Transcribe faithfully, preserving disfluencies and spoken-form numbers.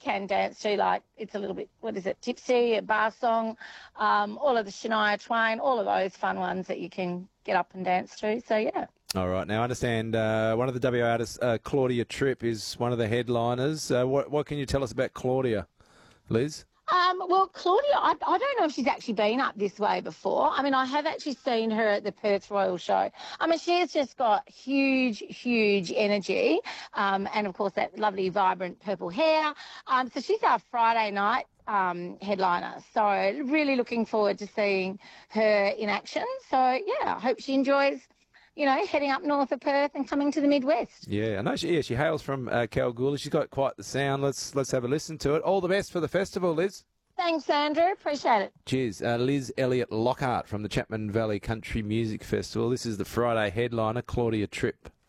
can dance to, like It's a Little Bit, what is it, Tipsy, a bar song, um, all of the Shania Twain, all of those fun ones that you can get up and dance to. So, yeah. All right. Now, I understand uh, one of the W A artists, uh, Claudia Tripp, is one of the headliners. Uh, what, what can you tell us about Claudia, Liz? Um, well, Claudia, I, I don't know if she's actually been up this way before. I mean, I have actually seen her at the Perth Royal Show. I mean, she has just got huge, huge energy, um, and, of course, that lovely, vibrant purple hair. Um, so she's our Friday night um, headliner. So really looking forward to seeing her in action. So, yeah, I hope she enjoys, you know, heading up north of Perth and coming to the Midwest. Yeah, I know she, yeah, she hails from uh, Kalgoorlie. She's got quite the sound. Let's let's have a listen to it. All the best for the festival, Liz. Thanks, Andrew. Appreciate it. Cheers. Uh, Liz Elliott Lockhart from the Chapman Valley Country Music Festival. This is the Friday headliner, Claudia Tripp.